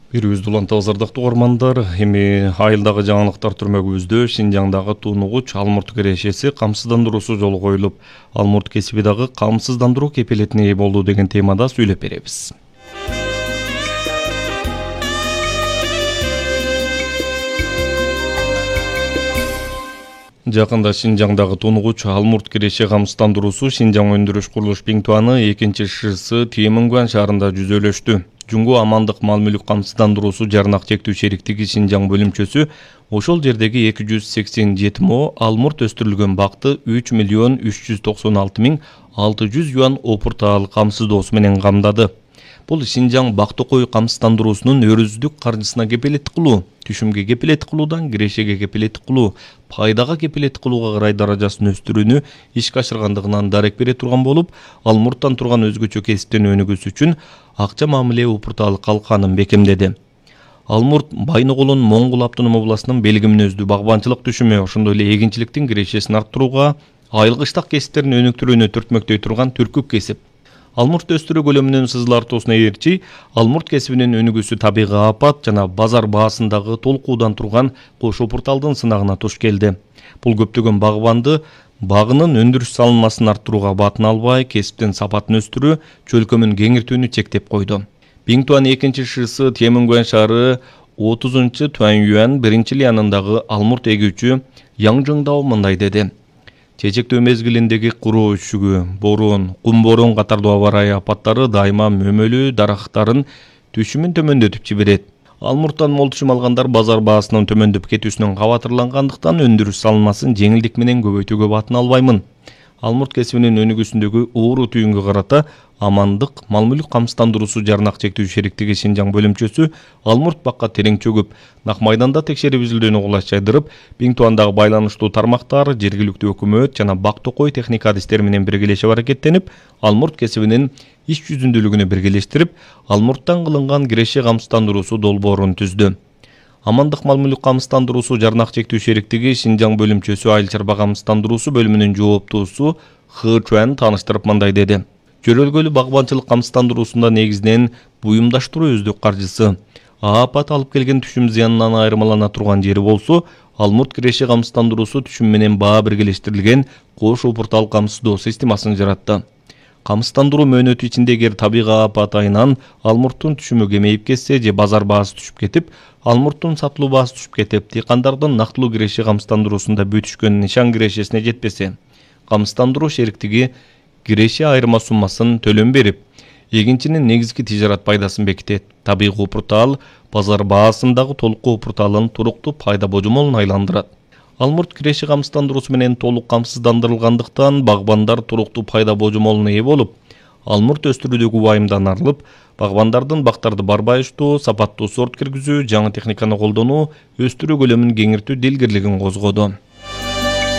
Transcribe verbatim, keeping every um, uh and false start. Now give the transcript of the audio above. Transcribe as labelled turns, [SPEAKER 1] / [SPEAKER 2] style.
[SPEAKER 1] Бирибизди улантабыз ардактуу угармандар. Эми айылдагы жаңылыктар түрмөгүбүздө Шинжаңдагы тунугуч алмурт кирешеси камсыздандыруусу жолу коюлуп, алмурт кесиби дагы камсыздандыруу кепилетине ээ болду деген темада сүйлөп беребиз. Жакында Шинжаңдагы тунугуч алмурт киреше камсыздандыруусу Шинжаң өндүрүш курулуш Биңтуаны экинчи ШС Тиемунгуан шаарында жүзөлөштү. Жуңгу амандык мал мүлүк камсыздандыруусу жарнак чектүү шериктиги Шинжаң бөлүмчөсү ошол жердеги эки жүз сексен жети мо алмурт өстүрүлгөн бакты үч миллион үч жүз токсон алты миң алты жүз юан опуртаал камсыздоосу менен камдады. Бул Шинжаң бактыкой камсыздандыруусунун өрүздүк каржысына кепилеттик кылуу, түшүмгө кепилеттик кылуудан кирешеге кепилеттик кылуу, пайдага кепилеттик кылууга карай даражасын өстүрүүнү ишке ашыргандыгынан дарек бере турган болуп, алмурттан турган өзгөчө кесиптен өнүгүүсү үчүн акча мамиле опуртаал калканын бекемдеди. Алмурт Байногулун Моңгул автоном областынын Белги мүнөздүү багбанчылык түшүмү, ошондой эле эгинчиликтин кирешесин арттырууга, айылгыштак кесиптерин өнүктүрүүнү түртмөктөй турган түркүк кесип. Алмурт өстүрүү көлөмүнүн сызыл артуусуна ээрчи, алмурт кесибинин өнүгүүсү табигый апат жана базар баасындагы толкуудан турган кош опурталдын сынагына туш келди. Бул көптөгөн багбанды багынын өндүрүш салынмасын арттырууга батын албай, кесиптин сапатын өстүрүү, чөлкөмүн кеңиртүүнү чектеп койду. Биңтуан экинчи ШС Тиемунгуан шаары отузунчу Туанъюань биринчи лиянындагы алмурт эгүүчү Яң Жыңдао мындай деди. Чечектөө мезгилиндеги куроо үшүгү, борон, кум борон катардуу аба ырайы апаттары дайыма мөмөлүү дарактарын түшүмүн төмөндөтүп жиберет. Алмурттан мол түшүм алгандар базар баасынын төмөндөп кетүүсүнөн кабатырлангандыктан өндүрүш салынмасын жеңилдик менен көбөйтүүгө батын албаймын. Алмурт кесибинин өнүгүүсүндөгү ууру түйүнгө карата амандык мал мүлүк камсыздандыруусу жарнак чектүү шериктиги Шинжаң бөлүмчөсү алмурт бакка терең чөгүп, Нак майданда текшерип изилдөөнү кулаш жайдырып, Биңтуандагы байланыштуу тармактар, жергиликтүү өкмөт жана бактыкой техника адистери менен биргелешип аракеттенип, алмурт кесибинин иш жүзүндүүлүгүнү биргелештирип, алмурттан кылынган киреше камсыздандыруусу долбоорун түздү. Амандык мал мүлүк камсыздандыруусу жарнак чектүү шериктиги Шинжаң бөлүмчөсү айыл чарба камсыздандыруусу бөлүмүнүн жооптуусу Хы Чуан тааныштырып мындай деди. Жөрөлгөлүү багбанчылык камсыздандыруусунда негизинен буюмдаштыруу өздүк каржысы. Апат алып келген түшүм зыянынан айырмалана турган жери болсо, алмурт киреше камсыздандыруусу түшүм менен баа биргелештирилген кош опуртаал камсыздоо системасын жаратты. Камсыздандыруу мөөнөтү ичинде эгер табигый апат айынан алмурттун түшүмү кемейип кетсе же базар баасы түшүп кетип, алмурттун сатылуу баасы түшүп кетип, дыйкандардын нактылуу киреше камсыздандыруусунда бүтүшкөн нишан кирешесине жетпесе, камсыздандыруу шериктиги киреше айырма суммасын төлөм берип, эгинчинин негизги тижарат пайдасын бекитет. Табигый опуртаал базар баасындагы толук опуртаалын туруктуу пайда божомолуна айландырат. Алмурт киреше камсыздандыруусу менен толук камсыздандырылгандыктан багбандар туруктуу пайда божомолуна ээ болуп, алмурт өстүрүүдөгү убайымдан арылып, багбандардын бактарды барбайыштуу, сапаттуу сорт киргизүү, жаңы техниканы колдонуу, өстүрүү көлөмүн кеңиртүү дилгирлигин козгоду.